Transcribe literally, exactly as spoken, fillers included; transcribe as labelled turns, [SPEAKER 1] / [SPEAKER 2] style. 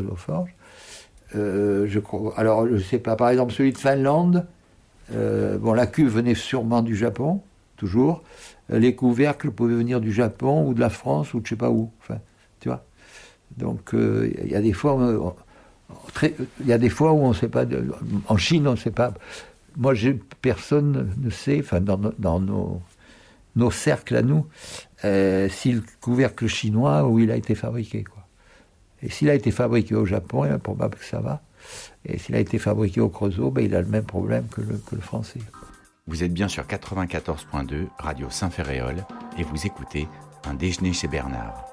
[SPEAKER 1] Creusot Forge. Euh, je crois, alors, je ne sais pas, par exemple, celui de Finlande, euh, bon, la cuve venait sûrement du Japon, toujours. Les couvercles pouvaient venir du Japon ou de la France ou de je ne sais pas où. Enfin, tu vois. Donc, il euh, y a des fois, on, très, y a des fois où on ne sait pas. De, en Chine, on ne sait pas. Moi, j'ai, personne ne sait, enfin, dans, dans nos, nos cercles à nous, euh, si le couvercle chinois où il a été fabriqué, quoi. Et s'il a été fabriqué au Japon, il est probable que ça va. Et s'il a été fabriqué au Creusot, ben, il a le même problème que le, que le français.
[SPEAKER 2] Vous êtes bien sur quatre-vingt-quatorze point deux, Radio Saint-Ferréol, et vous écoutez Un déjeuner chez Bernard.